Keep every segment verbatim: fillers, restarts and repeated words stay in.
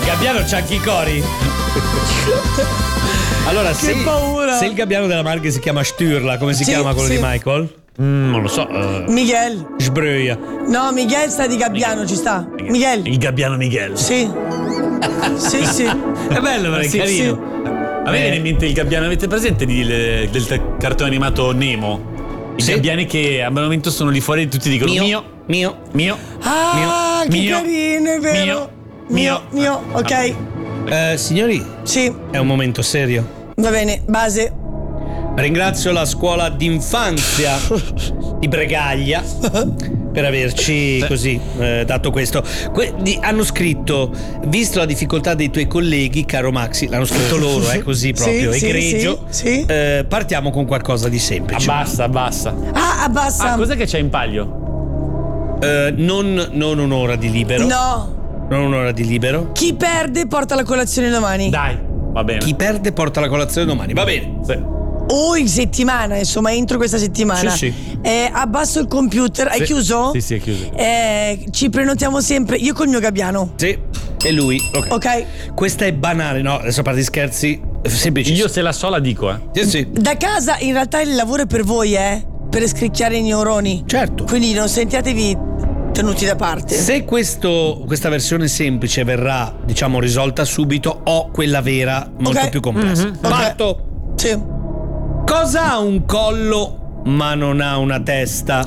Gabbiano c'ha anche i cori. Allora, che se, paura. se il gabbiano della Marche si chiama Stürla, come si Sì, chiama quello sì. di Michael? Mm, non lo so. Uh, Miguel. Sbröia. No, Miguel sta di Gabbiano, ci sta. Miguel. Il gabbiano Miguel. Sì. Sì, sì. È bello, però è Sì, carino. sì. A me viene in mente il gabbiano, avete presente di, le, del te- cartone animato Nemo? I Sì. gabbiani che al momento sono lì fuori e tutti dicono mio, Mio, mio. mio. Ah, Mio, che mio, carino, è vero. mio, Mio, mio, ok. Eh, signori, Sì, è un momento serio. va bene, base. Ringrazio la scuola d'infanzia di Bregaglia per averci così eh, dato questo. Que- di- hanno scritto: visto la difficoltà dei tuoi colleghi, caro Maxi, l'hanno scritto loro, è così proprio, Sì, sì, egregio. sì, sì. Eh, partiamo con qualcosa di semplice. Abbassa, abbassa. Ah, abbassa. Ah, cos'è che c'è in palio? Eh, non, non un'ora di libero. No. Non un'ora di libero. Chi perde porta la colazione domani. Dai, va bene. Chi perde porta la colazione domani. Va bene. Sì. O in settimana, insomma, entro questa settimana. Sì, sì. Eh, abbasso il computer. Hai Sì. chiuso? Sì, sì, è chiuso. Eh, ci prenotiamo sempre. Io col mio gabbiano. Sì. E lui. Ok. Ok? Questa è banale, no? Adesso a parte di scherzi. Semplice. Io se la so la dico, eh. Sì, sì. Da casa in realtà il lavoro è per voi, eh? Per scricchiare i neuroni. Certo. Quindi non sentiatevi tenuti da parte. Se questo, questa versione semplice verrà, diciamo, risolta subito, ho quella vera molto Ok. più complessa. Mhm. Parto. Sì. Cosa ha un collo ma non ha una testa?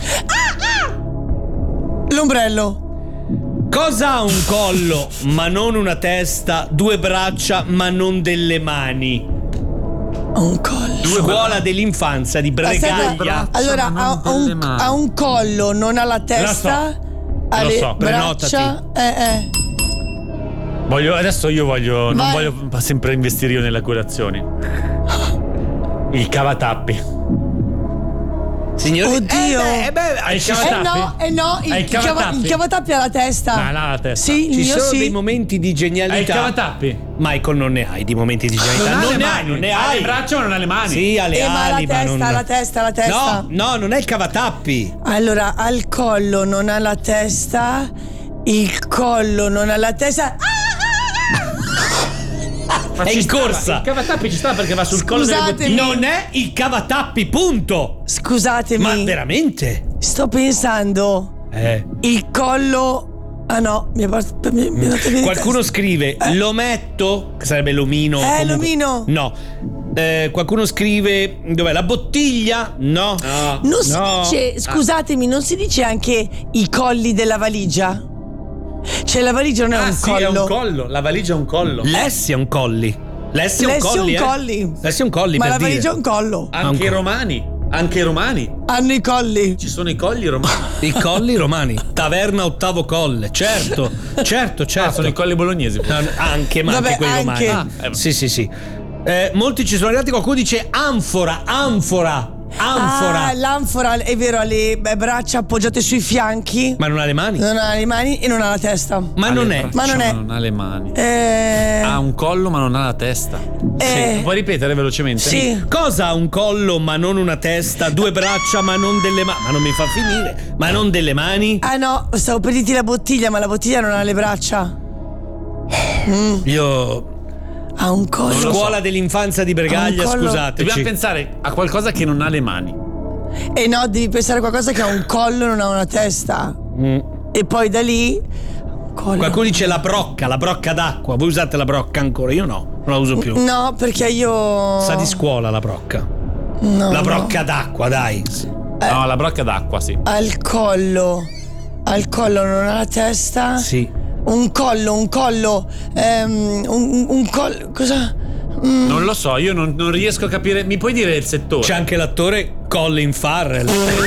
L'ombrello. Cosa ha un collo ma non una testa? Due braccia ma non delle mani? Un collo. Scuola dell'infanzia di Bregaglia. Aspetta, allora ma ha, non ha un, delle mani. ha un collo, non ha la testa. Ha Lo le so, braccia. Eh, eh. Voglio, adesso io voglio. Non Vai. voglio sempre investire io nelle curazioni. Il cavatappi. Signori, Oddio. Eh beh, eh beh, Hai il Eh cavatappi? no, eh no, il, Hai il il cava- cavatappi? il cavatappi ha la testa. No, no, la testa. Sì, il ci mio sono sì. dei momenti di Hai il genialità. cavatappi? Michael, non ne hai di momenti di genialità. ha Non le ne mani, hai, non ne ha hai. le braccia ma non ha le mani. Sì, ha le Eh, ma ali, la ma testa, non... la testa, la testa. No, no, non è il cavatappi. Allora, ha il collo, non ha la testa. Il collo non ha la testa. Ah! Ma È ci in stava. corsa. Il cavatappi ci sta perché va sul collo delle Scusatemi. bottiglie. Non è il cavatappi, punto. Scusatemi. Ma veramente? Sto pensando. Eh. Il collo. Ah no, mi è part- mi- mi è andato via di Qualcuno testa. scrive l'ometto, che sarebbe l'omino. Eh, comunque- l'omino. No. Eh, qualcuno scrive dov'è la bottiglia? No. No. Non si No. dice, scusatemi, non si dice anche i colli della valigia? Cioè la valigia non è Ah, un sì, collo. è un collo. La valigia è un collo. Lessi è un colli. Lessi è un Lessi è colli. un eh. colli. Lessi è un colli. Ma per la dire. valigia è un collo. Anche i Ancora. romani. Anche i romani. Hanno i colli. Ci sono i colli romani. I colli romani. Taverna Ottavo Colle. Certo, certo, certo. Ah, sono i colli bolognesi. No, anche, ma Vabbè, anche quelli anche. romani. Ah, eh. Sì, sì, sì. Eh, molti ci sono arrivati, qualcuno dice anfora, anfora, anfora. Ah, l'anfora è vero, ha le beh, braccia appoggiate sui fianchi. Ma non ha le mani? Non ha le mani e non ha la testa. Ma Ha non le è. braccia, Ma non è. Non ha le mani. Eh, Ha un collo ma non ha la testa. Eh. Sì. Puoi ripetere velocemente? Sì. Cosa ha un collo ma non una testa? Due braccia ma non delle mani? Ma non mi fa finire. Ma non delle mani? Ah no, stavo per dirti la bottiglia, ma la bottiglia non ha le braccia. Io. Ha un collo. Scuola dell'infanzia di Bregaglia, Ha un collo. scusateci. Dobbiamo pensare a qualcosa che non ha le mani. E no, devi pensare a qualcosa che ha un collo e non ha una testa. Mm. E poi da lì. un collo. Qualcuno dice la brocca, la brocca d'acqua. Voi usate la brocca ancora? Io no, non la uso più. No, perché io. Sa di scuola la brocca. No, La no. brocca d'acqua, dai. No, la brocca d'acqua, sì. Al collo. Al collo non ha la testa. Sì. Un collo, un collo. ehm, un, un collo. Cosa? Mm. Non lo so, io non, non riesco a capire. Mi puoi dire il settore? C'è anche l'attore Colin Farrell.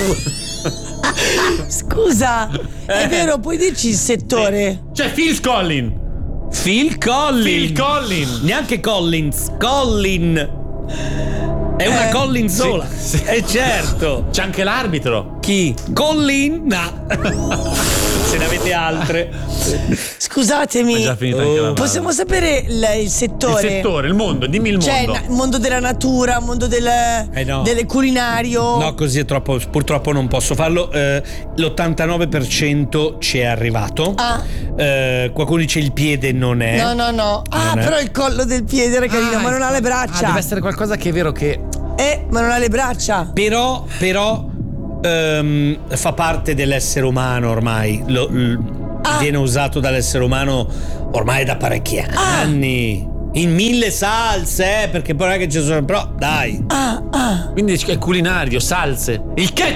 Scusa, è vero, puoi dirci il settore? C'è Phil Collin. Phil Collins. Phil Collin. Neanche Collins, Collin. È una Eh, Collin sola. sì. Eh certo. C'è anche l'arbitro. Chi? Collin? No. se ne avete altre. Scusatemi, È già finita anche la possiamo sapere il, il Il settore? settore, il mondo, dimmi il Cioè, mondo. na- mondo della natura, mondo del, Eh no. del culinario. No, così è troppo. Purtroppo non posso farlo. Eh, l'ottantanove per cento ci è arrivato. Ah. Eh, qualcuno dice il piede non è. No, no, no. Ah, Non è. però il collo del piede era carino, Ah, ma non ha le Ah, braccia. deve essere qualcosa che è vero che. Eh, ma non ha le braccia. Però, però ehm, fa parte dell'essere umano ormai. Lo- l- Ah. Viene usato dall'essere umano ormai da parecchi anni. In mille salse, eh, perché poi non è che ci sono. Però dai. Ah, ah. Quindi è culinario, salse. Il che